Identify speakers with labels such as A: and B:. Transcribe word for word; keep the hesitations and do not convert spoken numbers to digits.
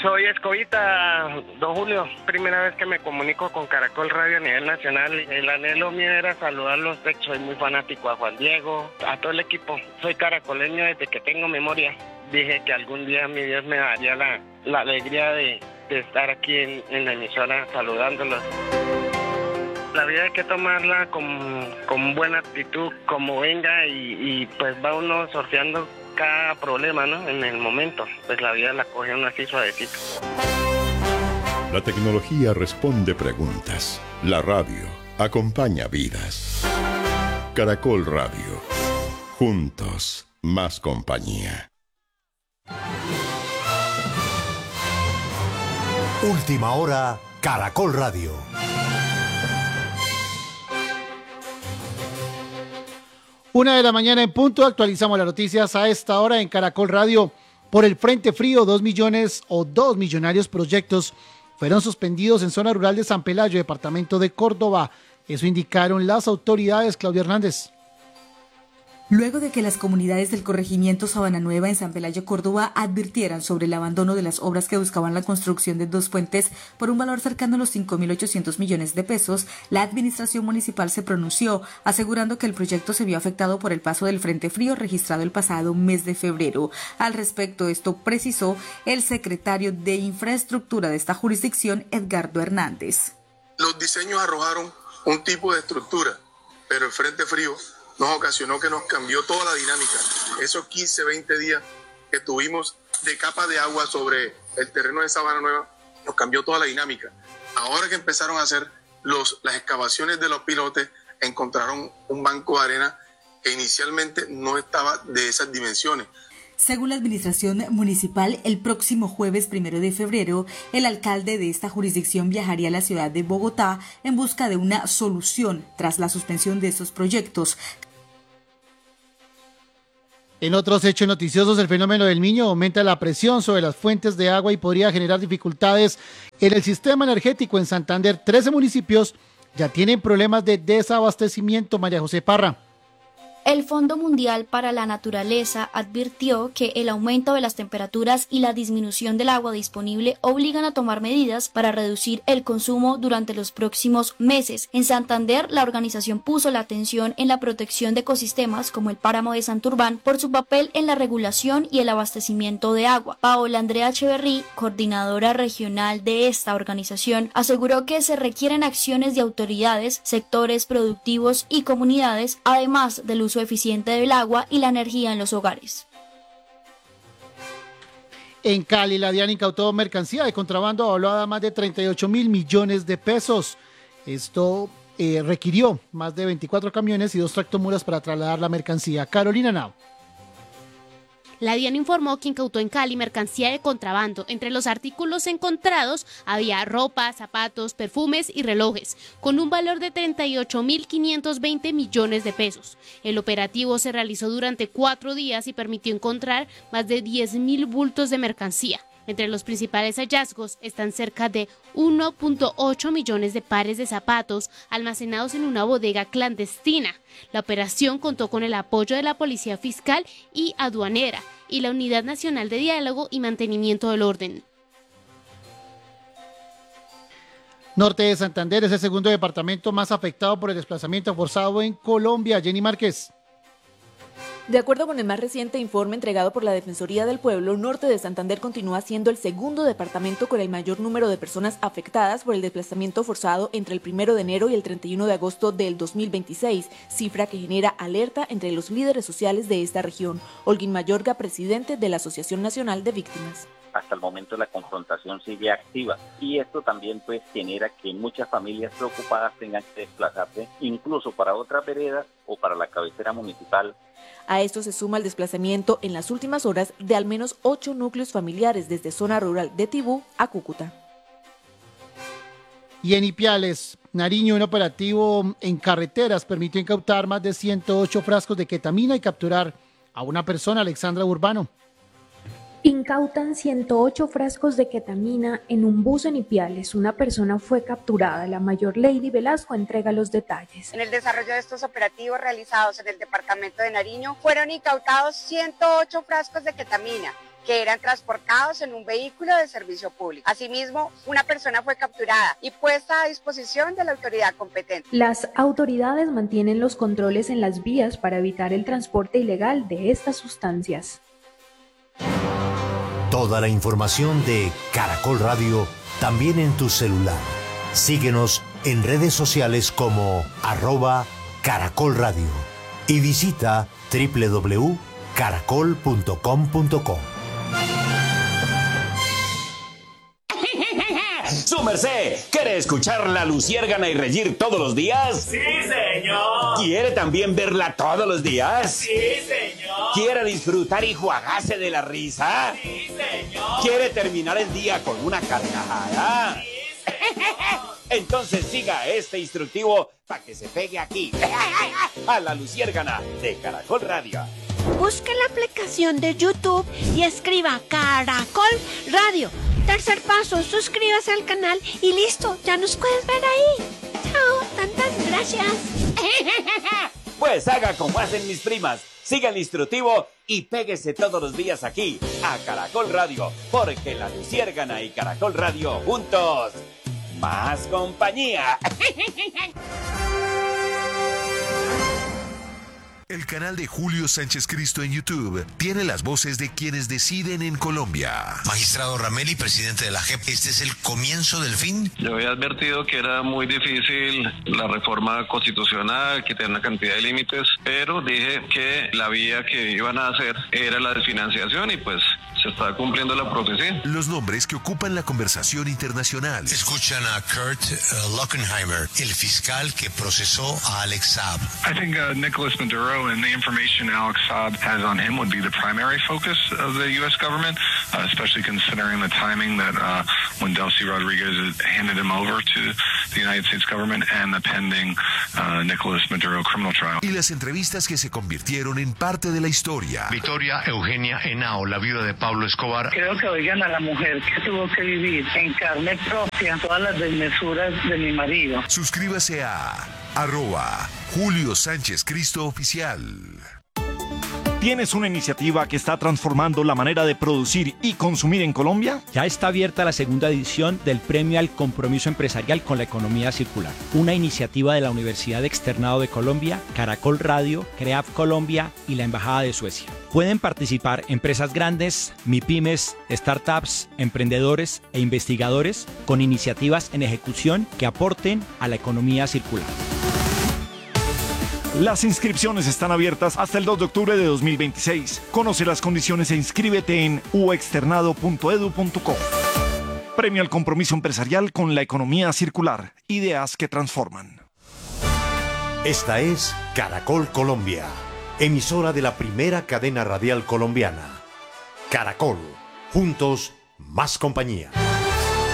A: Soy Escobita, don Julio. Primera vez que me comunico con Caracol Radio a nivel nacional. El anhelo mío era saludarlos. Soy muy fanático a Juan Diego, a todo el equipo. Soy caracoleño desde que tengo memoria. Dije que algún día mi Dios me daría la, la alegría de, de estar aquí en, en la emisora saludándolos. La vida hay que tomarla con, con buena actitud, como venga, y, y pues va uno sorteando cada problema, ¿no? En el momento, pues la vida la coge uno así suavecito.
B: La tecnología responde preguntas. La radio acompaña vidas. Caracol Radio. Juntos, más compañía.
C: Última hora, Caracol Radio.
D: Una de la mañana en punto, actualizamos las noticias a esta hora en Caracol Radio. Por el Frente Frío, dos millones o dos millonarios proyectos fueron suspendidos en zona rural de San Pelayo, departamento de Córdoba. Eso indicaron las autoridades. Claudia Hernández.
E: Luego de que las comunidades del corregimiento Sabana Nueva en San Pelayo, Córdoba, advirtieran sobre el abandono de las obras que buscaban la construcción de dos puentes por un valor cercano a los cinco mil ochocientos millones de pesos, la administración municipal se pronunció, asegurando que el proyecto se vio afectado por el paso del Frente Frío registrado el pasado mes de febrero. Al respecto, esto precisó el secretario de Infraestructura de esta jurisdicción, Edgardo Hernández.
F: Los diseños arrojaron un tipo de estructura, pero el Frente Frío nos ocasionó que nos cambió toda la dinámica. Esos quince, veinte días que tuvimos de capa de agua sobre el terreno de Sabana Nueva, nos cambió toda la dinámica. Ahora que empezaron a hacer los, las excavaciones de los pilotes, encontraron un banco de arena que inicialmente no estaba de esas dimensiones.
E: Según la administración municipal, el próximo jueves primero de febrero, el alcalde de esta jurisdicción viajaría a la ciudad de Bogotá en busca de una solución tras la suspensión de estos proyectos.
D: En otros hechos noticiosos, el fenómeno del Niño aumenta la presión sobre las fuentes de agua y podría generar dificultades en el sistema energético. En Santander, trece municipios ya tienen problemas de desabastecimiento. María José Parra.
G: El Fondo Mundial para la Naturaleza advirtió que el aumento de las temperaturas y la disminución del agua disponible obligan a tomar medidas para reducir el consumo durante los próximos meses. En Santander, la organización puso la atención en la protección de ecosistemas como el páramo de Santurbán por su papel en la regulación y el abastecimiento de agua. Paola Andrea Echeverry, coordinadora regional de esta organización, aseguró que se requieren acciones de autoridades, sectores productivos y comunidades, además del uso eficiente del agua y la energía en los hogares.
D: En Cali, la DIAN incautó mercancía de contrabando valuada a más de treinta y ocho mil millones de pesos. Esto eh, requirió más de veinticuatro camiones y dos tractomulas para trasladar la mercancía. Carolina Nao.
H: La DIAN informó que incautó en Cali mercancía de contrabando. Entre los artículos encontrados había ropa, zapatos, perfumes y relojes, con un valor de treinta y ocho mil quinientos veinte millones de pesos. El operativo se realizó durante cuatro días y permitió encontrar más de diez mil bultos de mercancía. Entre los principales hallazgos están cerca de uno punto ocho millones de pares de zapatos almacenados en una bodega clandestina. La operación contó con el apoyo de la Policía Fiscal y Aduanera y la Unidad Nacional de Diálogo y Mantenimiento del Orden.
D: Norte de Santander es el segundo departamento más afectado por el desplazamiento forzado en Colombia. Jenny Márquez.
I: De acuerdo con el más reciente informe entregado por la Defensoría del Pueblo, Norte de Santander continúa siendo el segundo departamento con el mayor número de personas afectadas por el desplazamiento forzado entre el primero de enero y el treinta y uno de agosto del dos mil veintiséis, cifra que genera alerta entre los líderes sociales de esta región. Holguín Mayorga, presidente de la Asociación Nacional de Víctimas.
J: Hasta el momento la confrontación sigue activa y esto también pues genera que muchas familias preocupadas tengan que desplazarse incluso para otra vereda o para la cabecera municipal.
I: A esto se suma el desplazamiento en las últimas horas de al menos ocho núcleos familiares desde zona rural de Tibú a Cúcuta.
D: Y en Ipiales, Nariño, un operativo en carreteras permitió incautar más de ciento ocho frascos de ketamina y capturar a una persona. Alexandra Urbano.
K: Incautan ciento ocho frascos de ketamina en un bus en Ipiales. Una persona fue capturada. La mayor Lady Velasco entrega los detalles.
L: En el desarrollo de estos operativos realizados en el departamento de Nariño, fueron incautados ciento ocho frascos de ketamina, que eran transportados en un vehículo de servicio público. Asimismo, una persona fue capturada y puesta a disposición de la autoridad competente.
K: Las autoridades mantienen los controles en las vías para evitar el transporte ilegal de estas sustancias.
C: Toda la información de Caracol Radio también en tu celular. Síguenos en redes sociales como arroba Caracol Radio y visita doble u doble u doble u punto caracol punto com punto co.
M: ¡Su merced! ¿Quiere escuchar La Luciérgana y reír todos los días?
N: ¡Sí, señor!
M: ¿Quiere también verla todos los días?
N: ¡Sí, señor!
M: ¿Quiere disfrutar y juagarse de la risa?
N: ¡Sí, señor!
M: ¿Quiere terminar el día con una carcajada?
N: ¡Sí, señor!
M: Entonces siga este instructivo para que se pegue aquí, a La Luciérgana de Caracol Radio.
O: Busque la aplicación de YouTube y escriba Caracol Radio. Tercer paso, suscríbase al canal y listo, ya nos puedes ver ahí. Chao, tantas gracias.
M: Pues haga como hacen mis primas, siga el instructivo y péguese todos los días aquí, a Caracol Radio, porque La Luciérgana y Caracol Radio juntos, más compañía.
P: El canal de Julio Sánchez Cristo en YouTube tiene las voces de quienes deciden en Colombia.
Q: Magistrado Rameli, presidente de la J E P, ¿este es el comienzo del fin?
R: Yo había advertido que era muy difícil la reforma constitucional, que tenía una cantidad de límites, pero dije que la vía que iban a hacer era la desfinanciación y pues se está cumpliendo la profecía.
P: Los nombres que ocupan la conversación internacional.
Q: Escuchan a Kurt uh, Lockenheimer, el fiscal que procesó a Alex Saab.
S: I think uh, Nicholas Maduro and the information Alex Saab has on him would be the primary focus of the U S government, uh, especially considering the timing that uh, when Delcy Rodriguez handed him over to the United States government and the pending uh, Nicholas Maduro criminal trial.
P: Y las entrevistas que se convirtieron en parte de la historia.
Q: Victoria Eugenia Henao, la viuda de Pablo Escobar.
T: Creo que oigan a la mujer que tuvo que vivir en carne propia todas las desmesuras de mi marido.
P: Suscríbase a arroba Julio Sánchez Cristo Oficial.
U: ¿Tienes una iniciativa que está transformando la manera de producir y consumir en Colombia?
V: Ya está abierta la segunda edición del Premio al Compromiso Empresarial con la Economía Circular, una iniciativa de la Universidad Externado de Colombia, Caracol Radio, CREAF Colombia y la Embajada de Suecia. Pueden participar empresas grandes, MIPYMES, startups, emprendedores e investigadores con iniciativas en ejecución que aporten a la economía circular.
U: Las inscripciones están abiertas hasta el dos de octubre de dos mil veintiséis. Conoce las condiciones e inscríbete en u externado punto edu punto co. Premio al Compromiso Empresarial con la Economía Circular. Ideas que transforman.
C: Esta es Caracol Colombia, emisora de la primera cadena radial colombiana. Caracol, juntos, más compañía.